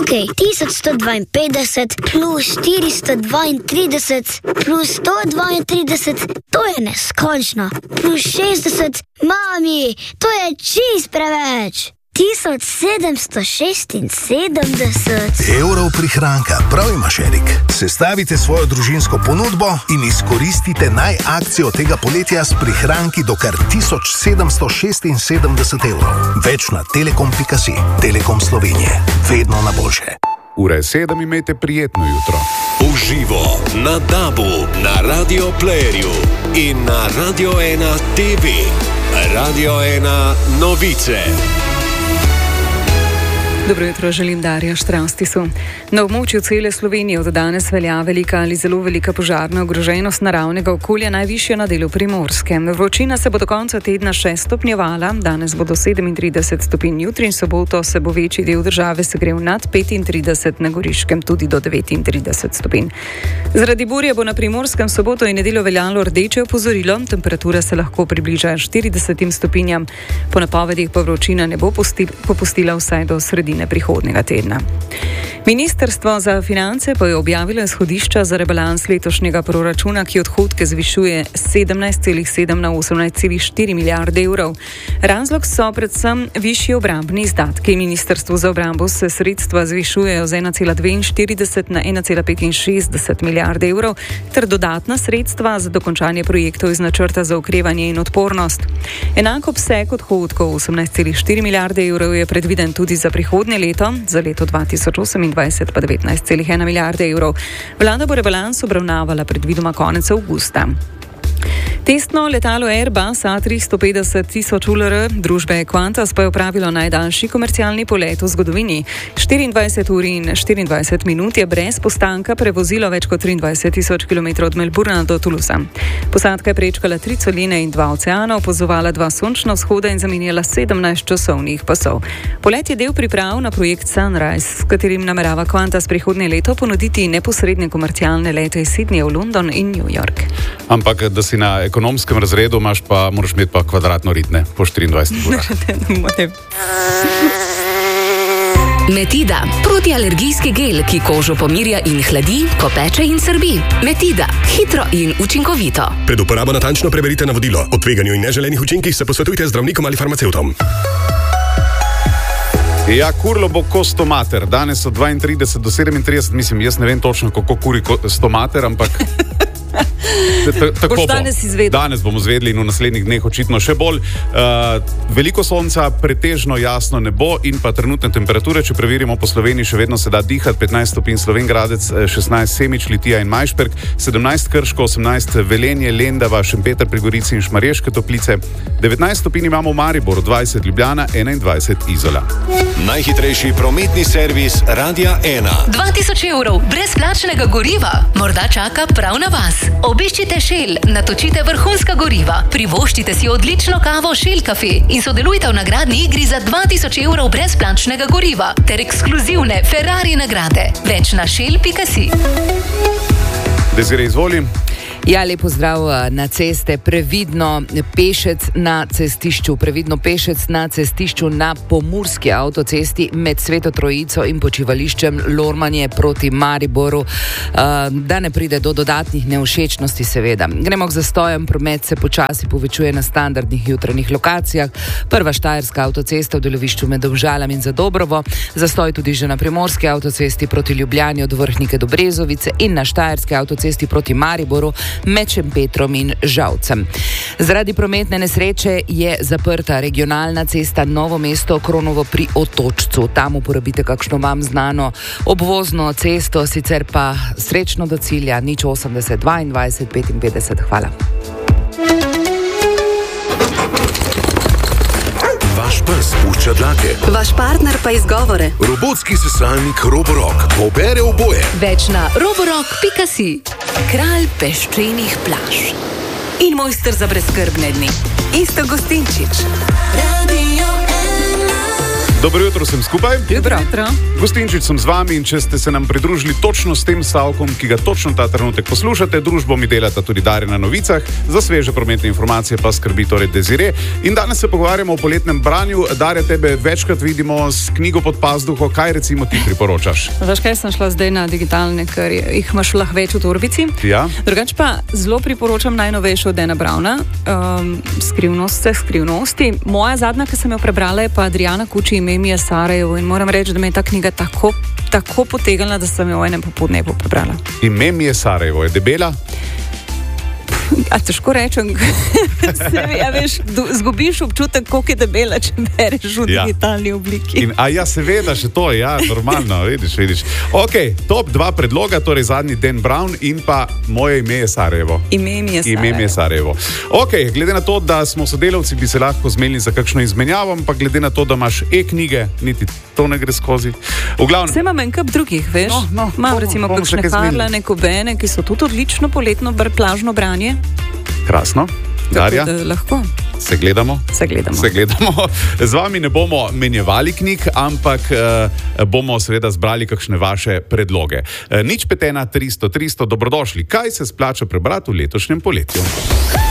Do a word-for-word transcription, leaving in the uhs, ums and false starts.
Ok, tisoč sto dvainpetdeset plus štiristo dvaintrideset plus sto dvaintrideset, to je neskončno. Plus šestdeset, mami, to je čist preveč. tisoč sedemsto šestinsedemdeset evrov prihranka, prav imaš, Erik. Sestavite svojo družinsko ponudbo in izkoristite naj akcijo tega poletja s prihranki do kar tisoč sedemsto šestinsedemdeset evrov. Več na telekom pika si. Telekom Slovenije. Vedno na boljše. Ura je sedem, imejte prijetno jutro. Uživo na Dabu, na Radio Playerju in na Radio ena T V. Radio ena novice. Dobro jutro, želim Darja Štravstisu. Na območju cele Slovenije od danes velja velika ali zelo velika požarna ogroženost naravnega okolja, najvišja na delu Primorske. Vročina se bo do konca tedna še stopnjevala, danes bo do sedemintrideset stopinj, jutri in soboto se bo večji del države segrel nad petintrideset, na Goriškem tudi do devetintrideset stopinj. Zaradi burje bo na Primorskem soboto in nedeljo veljalo rdeče opozorilo, temperatura se lahko približa štiridesetim stopinjam, po napovedih pa vročina ne bo popustila vsaj do sredine prihodnega tedna. Ministrstvo za finance pa je objavilo izhodišča za rebalans letošnjega proračuna, ki odhodke zvišuje sedemnajst celih sedem na osemnajst celih štiri milijarde evrov. Razlog so predvsem višji obrambni izdatki. Ministrstvu za obrambo se sredstva zvišujejo z ena cela dvainštirideset na ena cela petinšestdeset milijarde evrov ter dodatna sredstva za dokončanje projektov iz načrta za okrevanje in odpornost. Enak obseg odhodkov osemnajst celih štiri milijarde evrov je predviden tudi za prihodnje leto, za leto dva tisoč osemindvajset pa devetnajst celih ena milijarde evrov. Vlada bo rebalans obravnavala predvidoma konec avgusta. Testno letalo Airbus A tristo petdeset tisoč U L R družbe Qantas pa je opravilo najdaljši komercialni polet v zgodovini. štiriindvajset ur in štiriindvajset minut je brez postanka prevozilo več kot triindvajset tisoč kilometrov od Melbourna do Toulousea. Posadka je prečkala tri celine in dva oceana, opazovala dva sončna vzhoda in zamenjala sedemnajst časovnih pasov. Polet je del priprav na projekt Sunrise, s katerim namerava Qantas prihodnje leto ponuditi neposredne komercialne lete iz Sydneyja v London in New York. Ampak, da si na ekonomskem razredu, imaš pa, moraš imeti pa kvadratno ritne po štiriindvajset urah. Metida, protialergijski gel, ki kožo pomirja in hladi, ko peče in srbi. Metida, hitro in učinkovito. Pred uporabo natančno preberite navodilo. O tveganju in neželenih učinkih se posvetujte z zdravnikom ali farmacevtom. Ja, kurlo bo ko stomater. Danes od dvaintrideset do sedemintrideset, mislim, jaz ne vem točno, kako kuri stomater, ampak... Tako bo. Danes, danes bomo zvedli in v naslednjih dneh očitno še bolj. Uh, veliko sonca, pretežno jasno nebo in pa trenutne temperature, če preverimo po Sloveniji, še vedno se da dihati. petnajst stopinj Slovenj Gradec, šestnajst Semič, Litija in Majšperk, sedemnajst Krško, osemnajst Velenje, Lendava, Šempeter pri Gorici in Šmarješke Toplice, devetnajst stopinj imamo v Mariboru, dvajset Ljubljana, enaindvajset Izola. Najhitrejši prometni servis Radia ena. dva tisoč evrov brezplačnega goriva morda čaka prav na vas. Obiščite Shell, natočite vrhunska goriva, privoščite si odlično kavo Shell Cafe in sodelujte v nagradni igri za dva tisoč evrov brezplačnega goriva ter ekskluzivne Ferrari nagrade. Več na shell pika si. Desire, izvoli. Ja, lepo zdrav na ceste, previdno pešec na cestišču, previdno pešec na cestišču na Pomurski avtocesti med Sveto Trojico in počivališčem Lormanje proti Mariboru, da ne pride do dodatnih nevšečnosti seveda. Gremo k zastojem, promet se počasi povečuje na standardnih jutranjih lokacijah, prva štajerska avtocesta v delovišču med Domžalami in Zadobrovo, zastoj tudi že na Primorski avtocesti proti Ljubljani od Vrhnike do Brezovice in na štajerski avtocesti proti Mariboru med Šempetrom in Žalcem. Zaradi prometne nesreče je zaprta regionalna cesta Novo mesto Kronovo pri Otočcu. Tam uporabite kakšno vam znano obvozno cesto, sicer pa srečno do cilja. Nič osemdeset dvaindvajset petinpetdeset. Hvala. Vaš pes pušča dlake. Vaš partner pa izgovore. Robotski sesalnik Roborock pobere oboje. Več na roborock pika si. Kralj peščenih plaž in mojster za brezskrbne dni. Isto Gostinčič. Radio ena. Dobro jutro sem skupaj. Jutro. Jutro. Gostinčič sem z vami in če ste se nam pridružili točno s tem stavkom, ki ga točno ta trenutek poslušate, družbo mi delata tudi Darja na novicah, za sveže prometne informacije pa skrbi torej Desire. In danes se pogovarjamo o poletnem branju. Darja, tebe večkrat vidimo s knjigo pod pazduho. Kaj recimo ti priporočaš? Veš kaj, sem šla zdaj na digitalne, ker jih imaš lahko več v torbici. Ja. Drugače pa zelo priporočam najnovejšo od Dana Browna, um, Skrivnost vseh skrivnosti. Moja zadnja, ki sem jo prebrala, je pa Adriana Kuči, Ime mi je Sarajevo, in moram reči, da me je ta knjiga tako, tako potegnila, da sem jo v enem popoldnevu prebrala. Ime mi je Sarajevo, je debela? A težko rečem, ja, veš, zgubiš občutek, koliko je debela, če bereš v Ja. digitalni obliki. In, a ja, seveda, še to, ja, normalno, vidiš, vidiš. Ok, top dva predloga, torej zadnji Dan Brown in pa Moje ime je Sarajevo. Ime mi je Sarajevo. Ime mi je Sarajevo. Ok, glede na to, da smo sodelavci, bi se lahko zmenili za kakšno izmenjavo, ampak glede na to, da imaš e-knjige, niti to ne gre skozi. V glavnem, Vse imam en kup drugih, veš? No, no, Imam bomo- recimo bomo še kakšne kaj zmenili. Harlane, Kobene, ki so tudi odlično poletno br- plažno branje. krasno. Darja, Tako da lahko se gledamo. se gledamo. Se gledamo. Z vami ne bomo menjevali knjig, ampak eh, bomo seveda zbrali kakšne vaše predloge. Eh, nič pet ena tristo tristo, dobrodošli. Kaj se splača prebrati v letošnjem poletju?